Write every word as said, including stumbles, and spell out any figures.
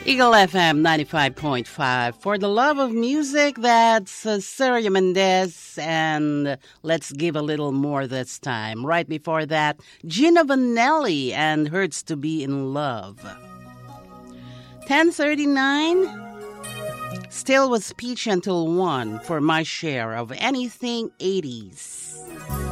Eagle F M ninety-five point five. For the love of music, that's uh, Sergio Mendes, and let's give a little more this time. Right before that, Gina Vanelli and Hurts to Be in Love. ten thirty-nine, still with speech until one for my share of anything eighties.